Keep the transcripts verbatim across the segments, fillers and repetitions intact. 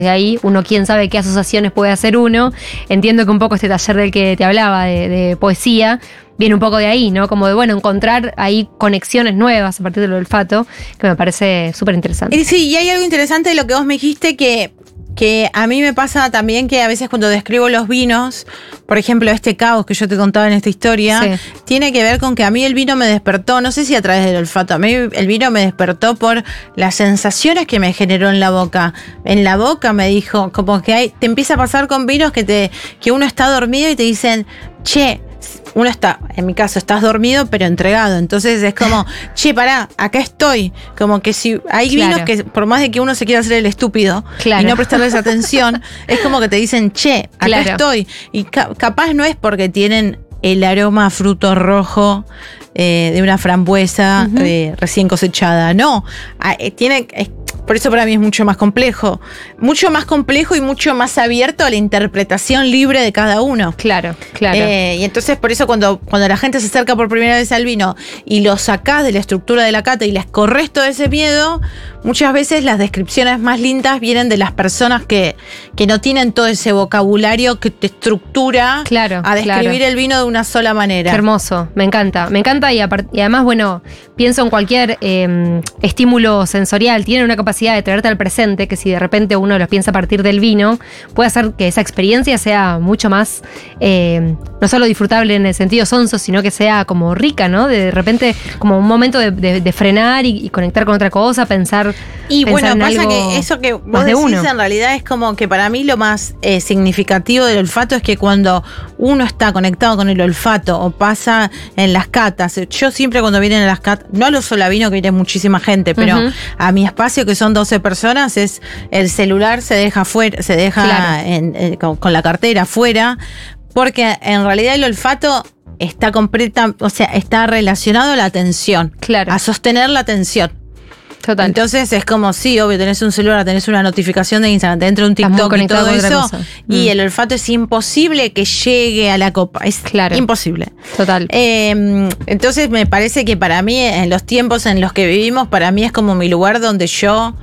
De ahí, uno quién sabe qué asociaciones puede hacer uno. Entiendo que un poco este taller del que te hablaba, de, de poesía, viene un poco de ahí, ¿no? Como de, bueno, encontrar ahí conexiones nuevas a partir del olfato, que me parece súper interesante. Sí, y hay algo interesante de lo que vos me dijiste que, que a mí me pasa también que a veces cuando describo los vinos, por ejemplo, este caos que yo te contaba en esta historia, sí, tiene que ver con que a mí el vino me despertó, no sé si a través del olfato, a mí el vino me despertó por las sensaciones que me generó en la boca. En la boca me dijo, como que hay, te empieza a pasar con vinos que, te, que uno está dormido y te dicen, che, uno está, en mi caso, estás dormido pero entregado, entonces es como, che, pará, acá estoy, como que si hay vinos claro, que por más de que uno se quiera hacer el estúpido claro, y no prestarles atención, es como que te dicen, che, acá claro, estoy, y ca- capaz no es porque tienen el aroma a fruto rojo eh, de una frambuesa uh-huh, eh, recién cosechada, no, ah, eh, tiene, eh, por eso para mí es mucho más complejo. Mucho más complejo y mucho más abierto a la interpretación libre de cada uno. Claro, claro. Eh, y entonces por eso cuando, cuando la gente se acerca por primera vez al vino y lo sacás de la estructura de la cata y les corres todo ese miedo, muchas veces las descripciones más lindas vienen de las personas que, que no tienen todo ese vocabulario que te estructura claro, a describir claro, el vino de una sola manera. Qué hermoso, me encanta. Me encanta y, apart- y además, bueno, pienso en cualquier eh, estímulo sensorial. Tienen una capacidad de traerte al presente, que si de repente uno los piensa a partir del vino, puede hacer que esa experiencia sea mucho más, eh, no solo disfrutable en el sentido sonso, sino que sea como rica, ¿no? De, de repente, como un momento de, de, de frenar y, y conectar con otra cosa, pensar. Y pensar bueno, en pasa algo que eso que vos más de decís uno. En realidad es como que para mí lo más eh, significativo del olfato es que cuando uno está conectado con el olfato o pasa en las catas, yo siempre cuando vienen a las catas, no a los solavino que viene muchísima gente, pero uh-huh, a mi espacio que son doce personas, es el celular se deja fuera, se deja claro, en, en, con, con la cartera afuera, porque en realidad el olfato está completa, o sea, está relacionado a la atención, claro, a sostener la atención. Total. Entonces es como, sí, obvio, tenés un celular, tenés una notificación de Instagram, te entra un TikTok y todo eso, y mm, el olfato es imposible que llegue a la copa, es claro, imposible. Total. Eh, entonces me parece que para mí, en los tiempos en los que vivimos, para mí es como mi lugar donde yo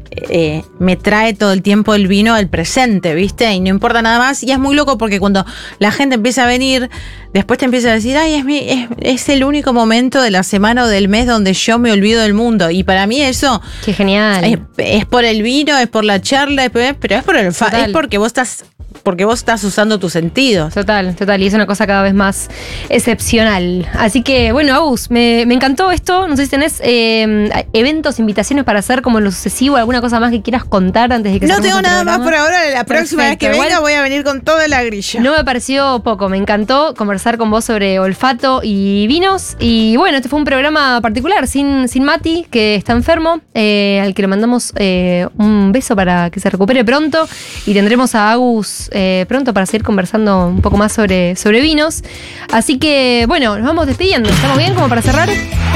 eh, me trae todo el tiempo el vino al presente, ¿viste? Y no importa nada más. Y es muy loco porque cuando la gente empieza a venir, después te empieza a decir, ay, es, mi, es, es el único momento de la semana o del mes donde yo me olvido del mundo. Y para mí eso... Qué genial. Es, es por el vino, es por la charla, es, pero es por el fa- es porque vos estás... porque vos estás usando tus sentidos. Total, total, y es una cosa cada vez más excepcional. Así que, bueno, Agus, me, me encantó esto. No sé si tenés eh, eventos, invitaciones para hacer como en lo sucesivo, alguna cosa más que quieras contar antes de que no tengo nada programa. Más por ahora. La próxima Perfecto. Vez que venga voy a venir con toda la grilla. No me pareció poco, me encantó conversar con vos sobre olfato y vinos. Y bueno, este fue un programa particular, sin, sin Mati, que está enfermo, eh, al que le mandamos eh, un beso para que se recupere pronto. Y tendremos a Agus Eh, pronto para seguir conversando un poco más sobre, sobre vinos. Así que, bueno, nos vamos despidiendo. ¿Estamos bien como para cerrar?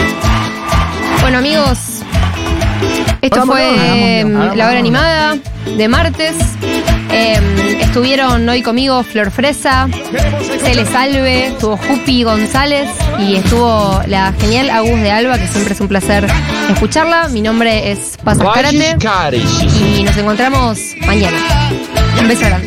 Bueno, amigos, esto Vámonos, fue eh, vámonos, la hora animada de martes. Eh, estuvieron hoy conmigo Flor Fresa, Cele Salve, estuvo Jupi González y estuvo la genial Agus de Alba, que siempre es un placer escucharla. Mi nombre es Paz Karate y nos encontramos mañana. Un beso grande.